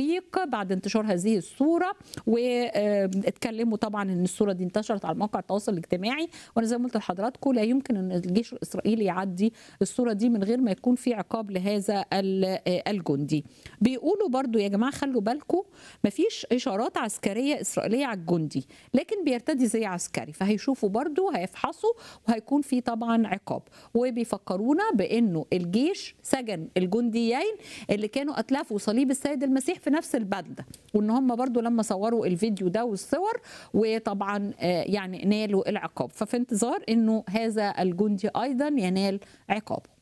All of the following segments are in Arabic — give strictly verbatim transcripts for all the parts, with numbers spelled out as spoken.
التحقيق بعد انتشار هذه الصورة، واتكلموا طبعا ان الصورة دي انتشرت على مواقع التواصل الاجتماعي. وانا زي ما قلت لحضراتكم لا يمكن ان الجيش الاسرائيلي يعدي الصورة دي من غير ما يكون في عقاب لهذا الجندي. بيقولوا برضو يا جماعة خلوا بالكم مفيش اشارات عسكرية اسرائيلية على الجندي، لكن بيرتدي زي عسكري، فهيشوفوا برضو هيفحصوا وهيكون في طبعا عقاب. وبيفكرونا بانه الجيش سجن الجنديين اللي كانوا اتلفوا صليب السيد المسيح في نفس البلده، وان هم برضو لما صوروا الفيديو ده والصور وطبعا يعني نالوا العقاب. ففي انتظار انه هذا الجندي ايضا ينال عقابه.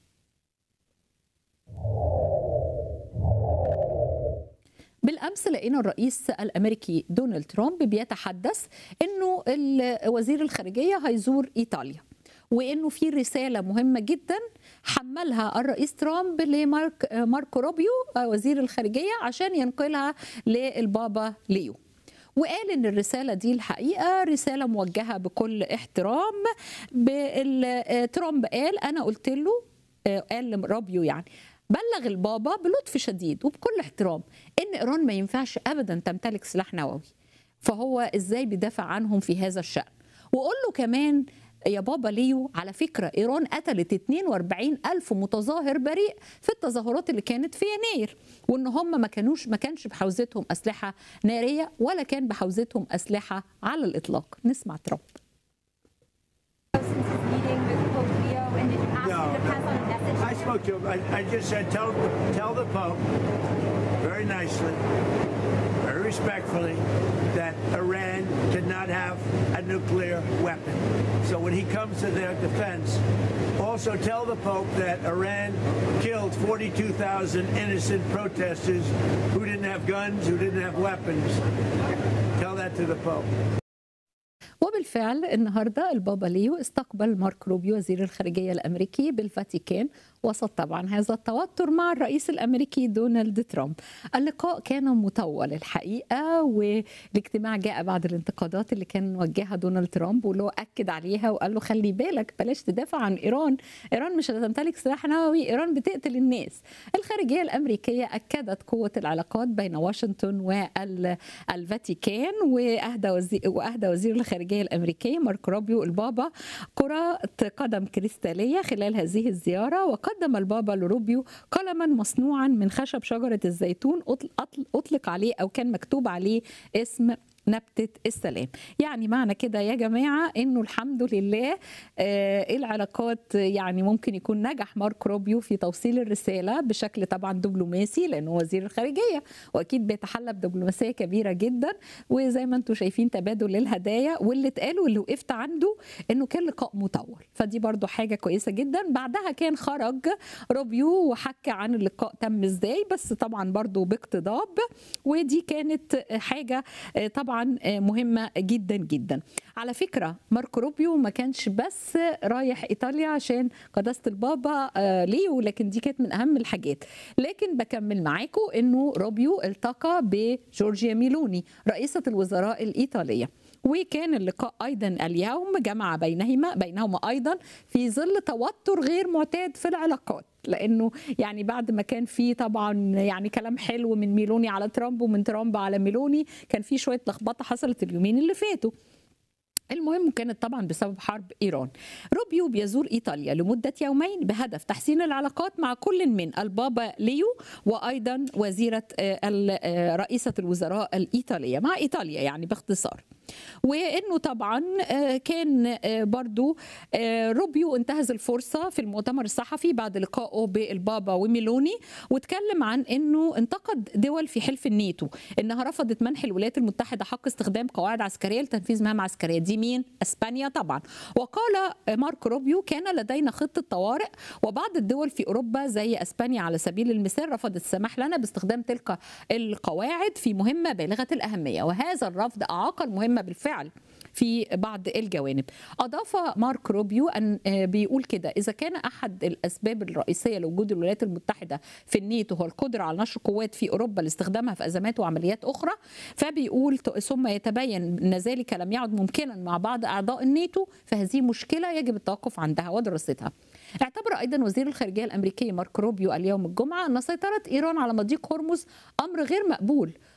بالامس لقينا الرئيس الامريكي دونالد ترامب بيتحدث انه وزير الخارجيه هيزور ايطاليا، وانه في رساله مهمه جدا حملها الرئيس ترامب لمارك ماركو روبيو وزير الخارجيه عشان ينقلها للبابا ليو. وقال ان الرساله دي الحقيقه رساله موجهه بكل احترام. ترامب قال انا قلت له، قال لروبيو يعني بلغ البابا بلطف شديد وبكل احترام ان ايران ما ينفعش ابدا تمتلك سلاح نووي، فهو ازاي بيدافع عنهم في هذا الشأن. وقول له كمان يا بابا ليو على فكرة إيران قتلت اتنين واربعين ألف متظاهر بريء في التظاهرات اللي كانت في يناير، وإن هم ما كانوش ما كانش بحوزتهم أسلحة نارية ولا كان بحوزتهم أسلحة على الإطلاق. نسمع ترامب. I spoke to him. I, I just said, tell, tell the Pope very nicely, very respectfully, that Iran cannot have a nuclear weapon. So when he comes to their defense, also tell the Pope that Iran killed forty-two thousand innocent protesters who didn't have guns, who didn't have weapons. Tell that to the Pope. وبالفعل النهارده البابا ليو استقبل مارك روبيو وزير الخارجيه الامريكي بالفاتيكان وسط طبعا هذا التوتر مع الرئيس الامريكي دونالد ترامب. اللقاء كان مطول الحقيقه، والاجتماع جاء بعد الانتقادات اللي كان وجهها دونالد ترامب واللي هو اكد عليها وقال له خلي بالك بلاش تدافع عن ايران، ايران مش هتمتلك سلاح نووي، ايران بتقتل الناس. الخارجيه الامريكيه اكدت قوه العلاقات بين واشنطن والفاتيكان، واهدى وزير واهدى وزير الخارجيه الامريكيه مارك روبيو البابا كرة قدم كريستاليه خلال هذه الزياره. وقدم البابا لروبيو قلما مصنوعا من خشب شجره الزيتون اطلق عليه او كان مكتوب عليه اسم نبتة السلام. يعني معنى كده يا جماعة انه الحمد لله آه العلاقات يعني ممكن يكون نجح مارك روبيو في توصيل الرسالة بشكل طبعا دبلوماسي لانه وزير الخارجية واكيد بيتحلى بدبلوماسية كبيرة جدا. وزي ما انتم شايفين تبادل للهدايا، واللي اتقالوا اللي وقفت عنده انه كان لقاء مطول، فدي برضو حاجة كويسة جدا. بعدها كان خرج روبيو وحكى عن اللقاء تم ازاي، بس طبعا برضو باقتضاب، ودي كانت حاجة طبعا طبعا مهمة جدا جدا. على فكرة ماركو روبيو ما كانش بس رايح إيطاليا عشان قداسة البابا ليو، لكن دي كانت من أهم الحاجات. لكن بكمل معاكم إنه روبيو التقى بجورجيا ميلوني رئيسة الوزراء الإيطالية، وكان اللقاء أيضا اليوم جمع بينهما بينهما أيضا في ظل توتر غير معتاد في العلاقات، لانه يعني بعد ما كان في طبعا يعني كلام حلو من ميلوني على ترامب ومن ترامب على ميلوني، كان في شويه لخبطه حصلت اليومين اللي فاتوا. المهم كانت طبعا بسبب حرب إيران. روبيو بيزور إيطاليا لمدة يومين بهدف تحسين العلاقات مع كل من البابا ليو وأيضا وزيرة رئيسة الوزراء الإيطالية مع إيطاليا يعني باختصار. وانه طبعا كان برضو روبيو انتهز الفرصه في المؤتمر الصحفي بعد لقائه بالبابا وميلوني، واتكلم عن انه انتقد دول في حلف الناتو انها رفضت منح الولايات المتحده حق استخدام قواعد عسكريه لتنفيذ مهام عسكريه. دي مين؟ اسبانيا طبعا. وقال مارك روبيو كان لدينا خطه طوارئ، وبعض الدول في اوروبا زي اسبانيا على سبيل المثال رفضت السماح لنا باستخدام تلك القواعد في مهمه بالغه الاهميه، وهذا الرفض اعاق المهمه بالفعل في بعض الجوانب. أضاف مارك روبيو أن بيقول كده إذا كان أحد الأسباب الرئيسية لوجود الولايات المتحدة في الناتو هو القدرة على نشر قوات في أوروبا لاستخدامها في أزمات وعمليات أخرى، فبيقول ثم يتبين أن ذلك لم يعد ممكنا مع بعض أعضاء الناتو، فهذه مشكلة يجب التوقف عندها ودراستها. اعتبر أيضا وزير الخارجية الأمريكي مارك روبيو اليوم الجمعة أن سيطرة إيران على مضيق هرمز أمر غير مقبول،